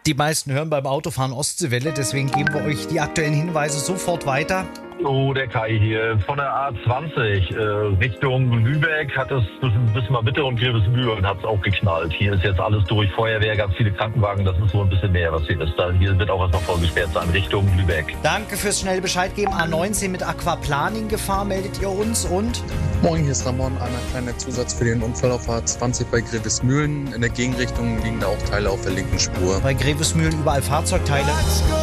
Die meisten hören beim Autofahren Ostseewelle, deswegen geben wir euch die aktuellen Hinweise sofort weiter. Oh, der Kai hier. Von der A20 Richtung Lübeck hat es zwischen Wismar Mitte und Grevesmühlen hat es auch geknallt. Hier ist jetzt alles durch, Feuerwehr, ganz viele Krankenwagen, das ist so ein bisschen mehr, was hier ist. Hier wird auch was noch voll gesperrt sein, Richtung Lübeck. Danke fürs schnelle Bescheid geben. A19 mit Aquaplaning-Gefahr meldet ihr uns und? Moin, hier ist Ramon. Ein kleiner Zusatz für den Unfall auf A20 bei Grevesmühlen. In der Gegenrichtung liegen da auch Teile auf der linken Spur. Bei Grevesmühlen überall Fahrzeugteile.